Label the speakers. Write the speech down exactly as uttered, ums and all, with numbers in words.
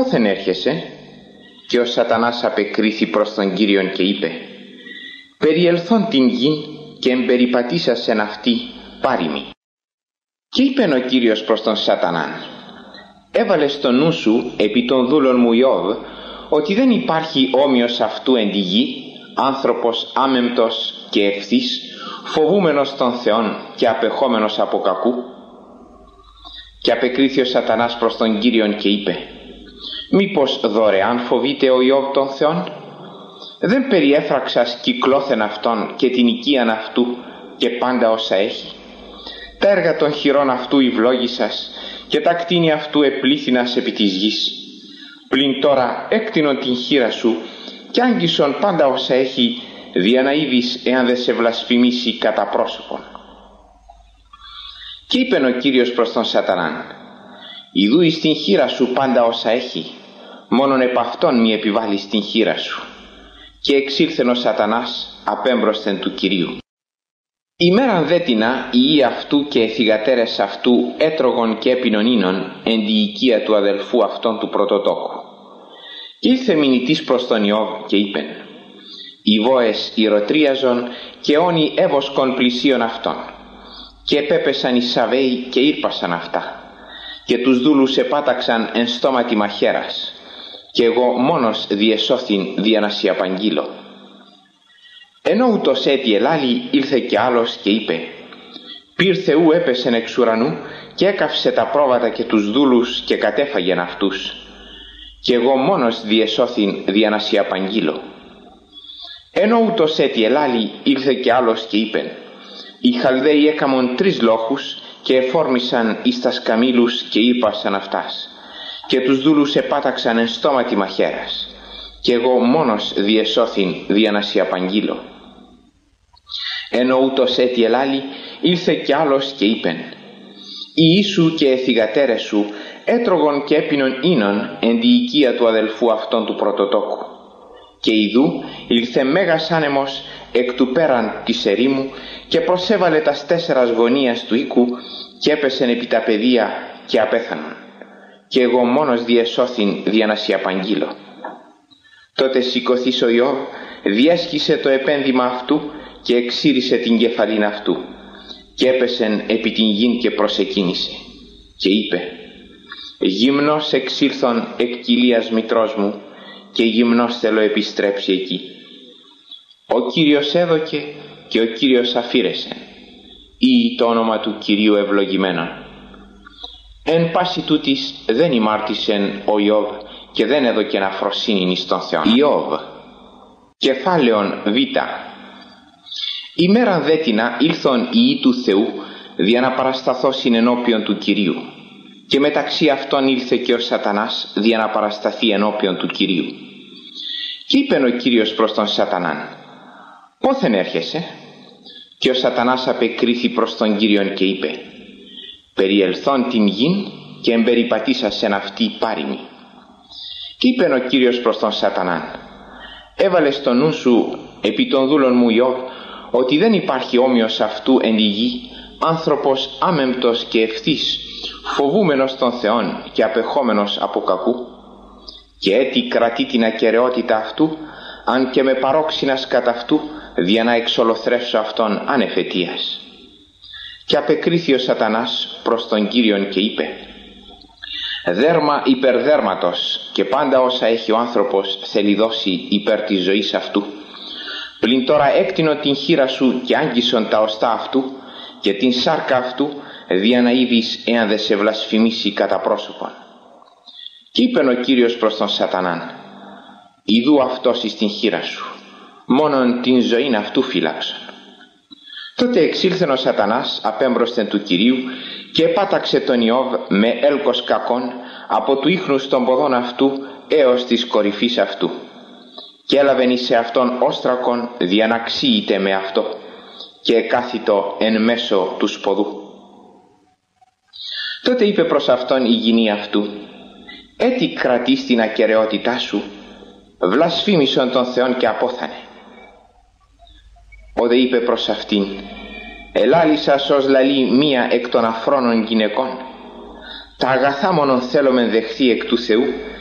Speaker 1: πόθεν έρχεσαι? Και ο Σατανάς απεκρίθη προς τον Κύριον και είπε, περιελθόν την γην και εμπεριπατήσασεν αυτή πάρημη. Και είπεν ο Κύριος προς τον Σατανάν, έβαλε στο νου σου επί των δούλων μου Ιώβ ότι δεν υπάρχει όμοιος αυτού εν τη γη, άνθρωπος άμεμπτος και ευθύς, φοβούμενος των Θεών και απεχόμενος από κακού. Και απεκρίθη ο Σατανάς προς τον Κύριον και είπε, μήπως δωρεάν φοβείται ο Ιώβ των Θεών? Δεν περιέφραξας κυκλώθεν αυτόν και την οικίαν αυτού και πάντα όσα έχει? Τα έργα των χειρών αυτού ευλόγησας και τα κτίνη αυτού επλήθυνας επί της γης. Πλην τώρα έκτινον την χείρα σου και άγγισον πάντα όσα έχει, δια να είδεις εάν δεν σε βλασφημίσει κατά πρόσωπον. Και είπεν ο Κύριος προς τον Σατανάν, ιδού εις την χείρα σου πάντα όσα έχει, μόνον επ' αυτόν μη επιβάλλεις την χείρα σου. Και εξήλθεν ο Σατανάς απέμπροσθεν του Κυρίου. Ημέραν δέτινα οι ιοί αυτού και οι θυγατέρες αυτού έτρωγον και έπινον ίνον εν τη οικία του αδελφού αυτών του πρωτοτόκου. Και ήλθε μηνυτής προς τον Ιώβ και είπεν, οι βόες ηρωτρίαζον και όνοι έβοσκον πλησίον αυτών. Και επέπεσαν οι Σαβαίοι και ήρπασαν αυτά, και τους δούλους επάταξαν εν στόματι μαχαίρας, και εγώ μόνος διεσώθην δια να σοι απαγγείλω. Ενώ ούτως έτι ελάλη, ήλθε και άλλος και είπε, πυρ Θεού έπεσεν εξ ουρανού και έκαυσε τα πρόβατα και τους δούλους και κατέφαγεν αυτούς, και εγώ μόνος διεσώθην δια να σοι απαγγείλω. Ενώ ούτως έτι ελάλη, ήλθε και άλλος και είπεν, οι Χαλδαίοι έκαμον τρεις λόχους και εφόρμησαν εις τας καμήλους και ήρπασαν αυτάς, και τους δούλους επάταξαν εν στόματι μαχαίρας, και εγώ μόνος διεσώθην δια να σοι απαγγείλω. Ενώ ούτως έτι ελάλη, ήλθε κι άλλος και είπεν, οι ιοί σου και οι θυγατέρες σου έτρωγον και έπινον ίνον εν τη οικία του αδελφού αυτών του πρωτοτόκου. Και ιδού ήλθε μέγας άνεμος εκ του πέραν της ερήμου και προσέβαλε τας τέσσερας γωνίας του οίκου και έπεσεν επί τα παιδεία και απέθανον, και εγώ μόνος διεσώθην δια να σοι απαγγείλω. Τότε σηκωθείς ο Ιώβ, διέσχισε το επένδυμα αυτού και εξήρισε την κεφαλήν αυτού, και έπεσεν επί την γην και προσεκίνησε και είπε, γυμνός εξήλθον εκ κοιλίας μητρός μου και γυμνός θέλω επιστρέψει εκεί. Ο Κύριος έδωκε και ο Κύριος αφήρεσε, ή το όνομα του Κυρίου ευλογημένον. Εν πάση τούτης δεν ημάρτησεν ο Ιώβ και δεν έδωκεν αφροσύνην εις τον Θεόν. Ιώβ, κεφάλαιον Β. Ημέραν δέτινα ήλθον οι ιοί του Θεού δια να παρασταθώσιν ενώπιον του Κυρίου, και μεταξύ αυτών ήλθε και ο Σατανάς δια να παρασταθεί ενώπιον του Κυρίου. Και είπεν ο Κύριος προς τον Σατανάν, πόθεν έρχεσαι? Και ο Σατανάς απεκρίθη προς τον Κύριον και είπε, περιελθόν την γην και εμπεριπατήσασεν αυτή πάρημη. Και είπεν ο Κύριος προς τον Σατανάν, έβαλε στο νου σου επί των δούλων μου Ιώβ ότι δεν υπάρχει όμοιος αυτού εν τη γη, άνθρωπος άμεμπτος και ευθύς, φοβούμενος των Θεών και απεχόμενος από κακού, και έτι κρατεί την ακεραιότητα αυτού, αν και με παρόξυνας κατά αυτού, δια να εξολοθρεύσω αυτόν ανεφετίας. Και απεκρίθη ο Σατανάς προς τον Κύριον και είπε, δέρμα υπερδέρματος και πάντα όσα έχει ο άνθρωπος θέλει δώσει υπέρ της ζωής αυτού. Πλην τώρα έκτινω την χείρα σου και άγγισον τα οστά αυτού και την σάρκα αυτού, δια να είδεις εάν δεν σε βλασφημίσει κατά πρόσωπον. Και είπεν ο Κύριος προς τον Σατανάν, ιδού αυτός εις την χείρα σου, μόνον την ζωήν αυτού φύλαξον. Τότε εξήλθεν ο Σατανάς απέμπροσθεν του Κυρίου και επάταξε τον Ιώβ με έλκος κακών από του ίχνους των ποδών αυτού έως της κορυφής αυτού, και έλαβεν εις αυτόν όστρακον δια να ξύειται με αυτό, και εκάθητο εν μέσω του σποδού. Τότε είπε προς αυτόν η γυνή αυτού, έτι κρατείς την ακεραιότητά σου, βλασφήμισον τον Θεόν και απόθανε. Ο δε είπε προς αυτήν, ελάλησας ως λαλεί μία εκ των αφρόνων γυναικών, τα αγαθά μόνον θέλομεν δεχθεί εκ του Θεού